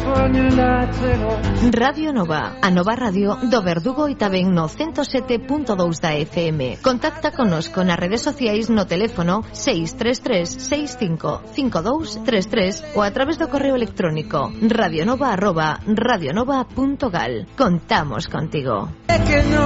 Radio Nova, a nova radio do Verdugo e tamén no 107.2 da FM. Contacta conosco nas redes sociais no teléfono 633-655233 ou a través do correo electrónico radionova@radionova.gal. Contamos contigo.